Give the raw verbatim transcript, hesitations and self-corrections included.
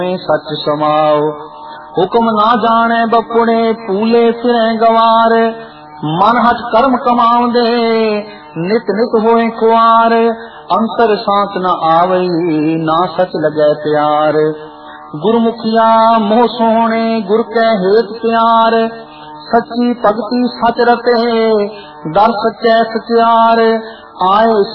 सच समाओ। हुक्म ना जाने बपुड़े पूले फिरे गवार। मन हठ कर्म कमाउंदे नित नित होए कुआर। अंतर सांत न आवई ना सच लगे प्यार। गुरमुखिया मोह सोहणे गुर कै हेत प्यार। सच्ची भगति सच रते दर सच्चै सत्यार। आए